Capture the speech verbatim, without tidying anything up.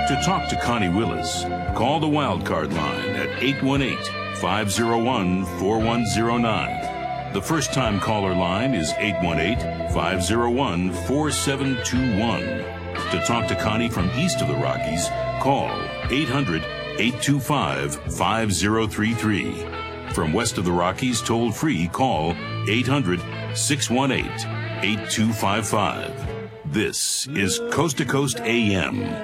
To talk to Connie Willis, call the Wildcard line at eight one eight, five oh one, four one oh nine. The first-time caller line is eight one eight, five oh one, four seven two one. To talk to Connie from east of the Rockies, call eight hundred, eight two five, five oh three three. From west of the Rockies, toll-free, call eight hundred, six one eight, eight two five five. This is Coast to Coast A M.